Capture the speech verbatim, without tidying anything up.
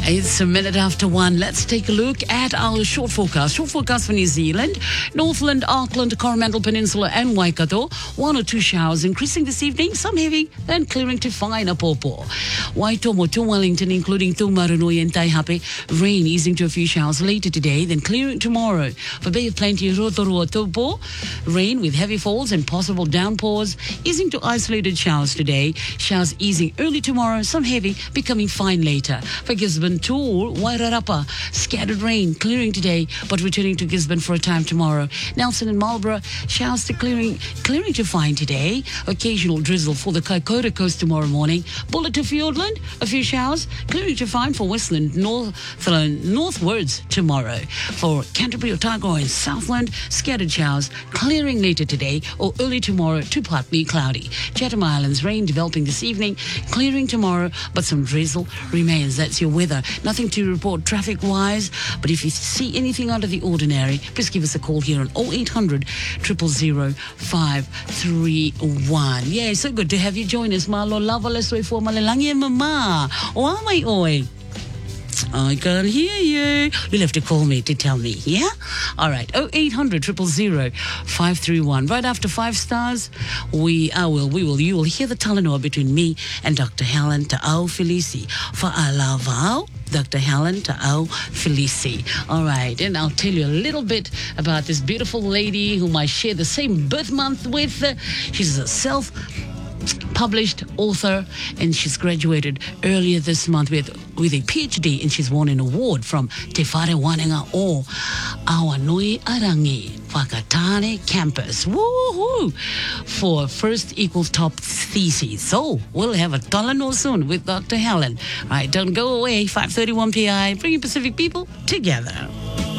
It's a minute after one. Let's take a look at our short forecast. Short forecast for New Zealand, Northland, Auckland, Coromandel Peninsula and Waikato. One or two showers increasing this evening, some heavy, then clearing to fine Apopo. Waitomo to Wellington, including Tumarunui and Taihape. Rain easing to a few showers later today, then clearing tomorrow. For Bay of Plenty, Rotorua, Taupo. Rain with heavy falls and possible downpours, easing to isolated showers today. Showers easing early tomorrow, some heavy, becoming fine later. For Gisborne, Tool, Wairarapa, scattered rain, clearing today, but returning to Gisborne for a time tomorrow. Nelson and Marlborough, showers to clearing, clearing to fine today. Occasional drizzle for the Kaikoura coast tomorrow morning. Bullet to Fiordland, a few showers, clearing to fine for Westland, Northland, northwards tomorrow. For Canterbury, Otago and Southland, scattered showers, clearing later today or early tomorrow to partly cloudy. Chatham Islands, rain developing this evening, clearing tomorrow, but some drizzle remains. That's your weather. Nothing to report traffic-wise, but if you see anything out of the ordinary, please give us a call here on oh eight hundred, zero zero zero, five three one. Yeah, so good to have you join us. Malo lava lesoi for malelangi mama. O amai oi. I can't hear you. You'll have to call me to tell me, yeah? All right, oh eight hundred, zero zero zero, five three one. Right after five stars, we I will, we will, you will hear the talanoa between me and Doctor Helen Ta'au Felici for Alavao. Doctor Helen Ta'au Felici. All right, and I'll tell you a little bit about this beautiful lady whom I share the same birth month with. Uh, she's a self published author, and she's graduated earlier this month with with a P H D, and she's won an award from Te Whare Wanenga o Awanui Arangi Whakatane campus. Woohoo! For first equals top thesis. So we'll have a talanoa soon with Doctor Helen. All right, don't go away. five thirty-one P I, bringing Pacific people together.